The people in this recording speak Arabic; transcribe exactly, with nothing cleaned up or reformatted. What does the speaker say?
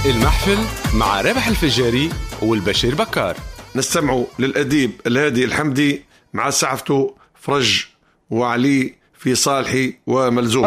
المحفل مع رابح الفجاري والبشير بكار. نستمع للأديب الهادي الحمدي مع سعفته فرج وعلي في صالحي وملزوم.